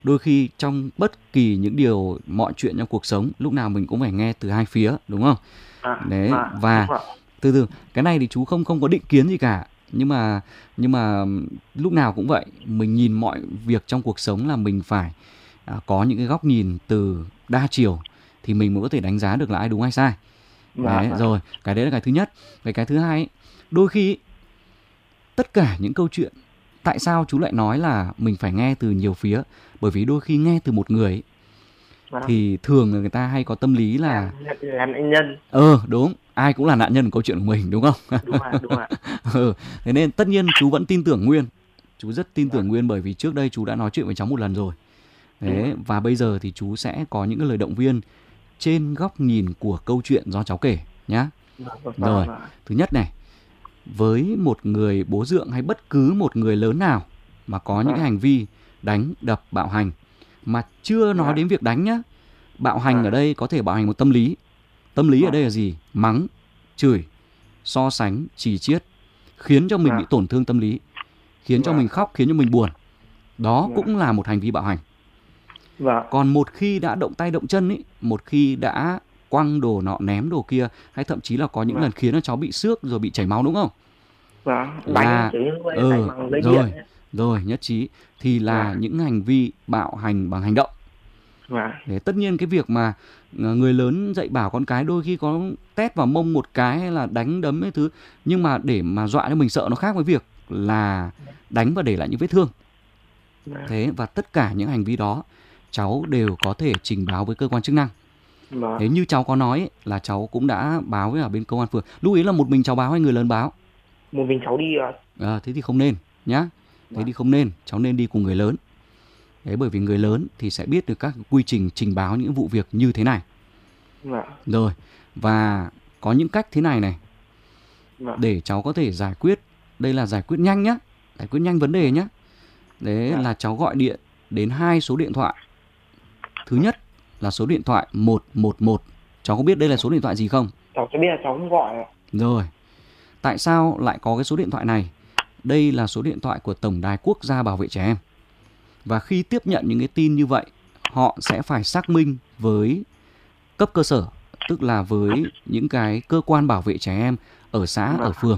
Đôi khi trong bất kỳ những điều mọi chuyện trong cuộc sống lúc nào mình cũng phải nghe từ hai phía, đúng không? Đấy, Đúng và ạ. từ từ cái này thì chú không không có định kiến gì cả, nhưng mà lúc nào cũng vậy, mình nhìn mọi việc trong cuộc sống là mình phải có những cái góc nhìn từ đa chiều thì mình mới có thể đánh giá được là ai đúng ai sai. Đấy, rồi cái đấy là cái thứ nhất. Về cái thứ hai ấy, đôi khi tất cả những câu chuyện, tại sao chú lại nói là mình phải nghe từ nhiều phía? Bởi vì đôi khi nghe từ một người ấy, Vâng. thì thường là người ta hay có tâm lý là Làm nạn nhân. đúng, ai cũng là nạn nhân của câu chuyện của mình, đúng không? Đúng ạ. Thế nên tất nhiên chú vẫn tin tưởng Nguyên. Chú rất tin Vâng. tưởng Nguyên bởi vì trước đây chú đã nói chuyện với cháu một lần rồi. Đúng ạ. Thế và bây giờ thì chú sẽ có những cái lời động viên trên góc nhìn của câu chuyện do cháu kể nhá. Rồi, Vâng. thứ nhất này, với một người bố dượng hay bất cứ một người lớn nào mà có những cái Vâng. hành vi đánh, đập, bạo hành, mà chưa nói Vâng. đến việc đánh nhá. Bạo hành ở Vâng. đây có thể bạo hành một tâm lý. Tâm lý ở Vâng. đây là gì? Mắng, chửi, so sánh, chì chiết, khiến cho mình bị Vâng. tổn thương tâm lý, khiến cho Vâng. mình khóc, khiến cho mình buồn. Đó Vâng. cũng là một hành vi bạo hành. Vâng. Còn một khi đã động tay động chân ấy, một khi đã quăng đồ nọ ném đồ kia, hay thậm chí là có những Vâng. lần khiến cho cháu bị xước rồi bị chảy máu, đúng không? Vâng. Đánh Là kiểu như vậy, đánh bằng dây điện rồi, ấy. rồi nhất trí, thì là Vâng. những hành vi bạo hành bằng hành động. Vâng. Để tất nhiên cái việc mà người lớn dạy bảo con cái đôi khi có tét vào mông một cái hay là đánh đấm cái thứ, nhưng mà để mà dọa cho mình sợ nó khác với việc là đánh và để lại những vết thương. Vâng. Thế và tất cả những hành vi đó cháu đều có thể trình báo với cơ quan chức năng. Vâng. Thế như cháu có nói ấy, là cháu cũng đã báo với ở bên công an phường. Lúc ấy là một mình cháu báo hay người lớn báo? Một mình cháu đi ạ. Thế thì không nên nhá. Thế Vâng. thì không nên, cháu nên đi cùng người lớn. Đấy, bởi vì người lớn thì sẽ biết được các quy trình trình báo những vụ việc như thế này. Vâng. Rồi, và có những cách thế này này Vâng. để cháu có thể giải quyết. Đây là giải quyết nhanh nhá, giải quyết nhanh vấn đề nhá. Đấy Vâng. là cháu gọi điện đến 2 số điện thoại. Thứ nhất là số điện thoại 111. Cháu có biết đây là số điện thoại gì không? Cháu sẽ biết là cháu không gọi ạ. Rồi, tại sao lại có cái số điện thoại này? Đây là số điện thoại của Tổng đài Quốc gia Bảo vệ trẻ em. Và khi tiếp nhận những cái tin như vậy, họ sẽ phải xác minh với cấp cơ sở, tức là với những cái cơ quan bảo vệ trẻ em ở xã, ở phường.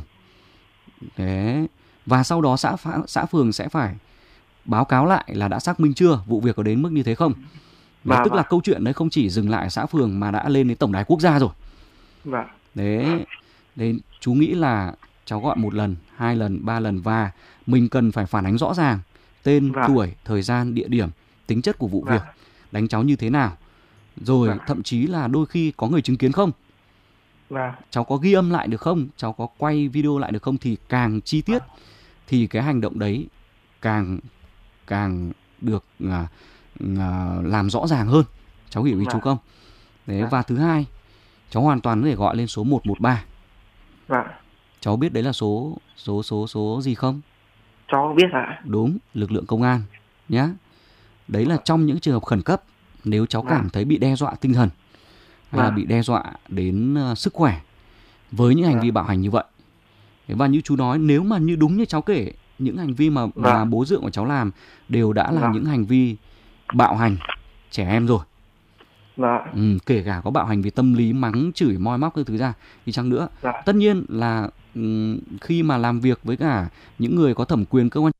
Đấy. Và sau đó xã phường sẽ phải báo cáo lại là đã xác minh chưa, vụ việc có đến mức như thế không. Đấy, tức là câu chuyện đấy không chỉ dừng lại ở xã phường mà đã lên đến Tổng đài Quốc gia rồi. Vâng. Đấy, đấy, chú nghĩ là cháu gọi 1 lần, 2 lần, 3 lần và mình cần phải phản ánh rõ ràng tên, tuổi, thời gian, địa điểm, tính chất của vụ việc, đánh cháu như thế nào. Rồi thậm chí là đôi khi có người chứng kiến không? Cháu có ghi âm lại được không? Cháu có quay video lại được không? Thì càng chi tiết thì cái hành động đấy càng được làm rõ ràng hơn. Cháu hiểu ý chú không? Đấy, và thứ hai, cháu hoàn toàn có thể gọi lên số 113. Cháu biết đấy là số gì không? Cháu biết ạ. Đúng, lực lượng công an nhá. Đấy là trong những trường hợp khẩn cấp, nếu cháu cảm thấy bị đe dọa tinh thần hay là bị đe dọa đến sức khỏe với những hành vi bạo hành như vậy. Và như chú nói, nếu mà như đúng như cháu kể, những hành vi mà bố dượng của cháu làm đều đã là những hành vi bạo hành trẻ em rồi. Kể cả có bạo hành về tâm lý, mắng, chửi, moi móc cái thứ ra thì chăng nữa. Tất nhiên là khi mà làm việc với cả những người có thẩm quyền cơ quan,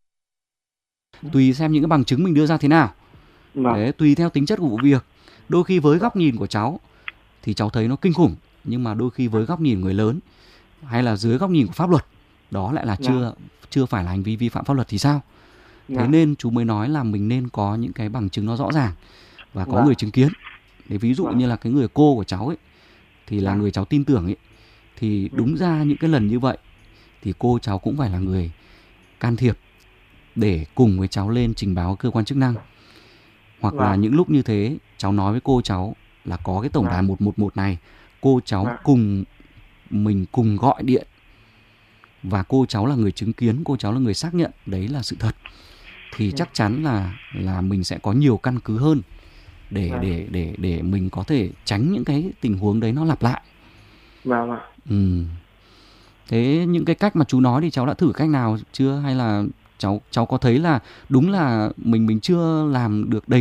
tùy xem những cái bằng chứng mình đưa ra thế nào. Đấy, tùy theo tính chất của vụ việc. Đôi khi với góc nhìn của cháu thì cháu thấy nó kinh khủng, nhưng mà đôi khi với góc nhìn người lớn hay là dưới góc nhìn của pháp luật, đó lại là chưa phải là hành vi vi phạm pháp luật thì sao? Thế nên chú mới nói là mình nên có những cái bằng chứng nó rõ ràng và có người chứng kiến. Để ví dụ như là cái người cô của cháu ấy thì là người cháu tin tưởng ấy, thì đúng ra những cái lần như vậy thì cô cháu cũng phải là người can thiệp để cùng với cháu lên trình báo cơ quan chức năng. Hoặc là những lúc như thế cháu nói với cô cháu là có cái tổng đài 111 này, cô cháu cùng mình cùng gọi điện và cô cháu là người chứng kiến, cô cháu là người xác nhận đấy là sự thật, thì chắc chắn là mình sẽ có nhiều căn cứ hơn để mình có thể tránh những cái tình huống đấy nó lặp lại. Thế những cái cách mà chú nói thì cháu đã thử cách nào chưa, hay là cháu có thấy là đúng là mình chưa làm được đầy